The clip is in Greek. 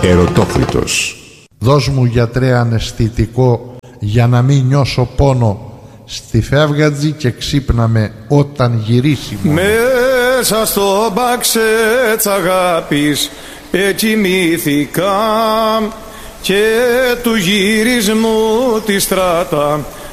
Ερωτόφυτος. Δώσ' μου, γιατρέ, αναισθητικό για να μην νιώσω πόνο στη φεύγατζη και ξύπναμε όταν γυρίσει μόνο. Μέσα στο μπαξέ της αγάπης εκοιμήθηκα και του γυρισμού τη στράτα